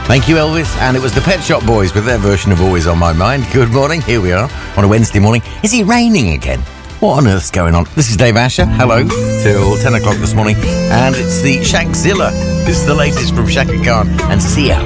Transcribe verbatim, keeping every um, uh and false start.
Thank you, Elvis. And it was the Pet Shop Boys with their version of Always On My Mind. Good morning. Here we are on a Wednesday morning. Is it raining again? What on earth's going on? This is Dave Asher. Hello. Till ten o'clock this morning. And it's the Shakzilla. This is the latest from Shaka Khan and Sia.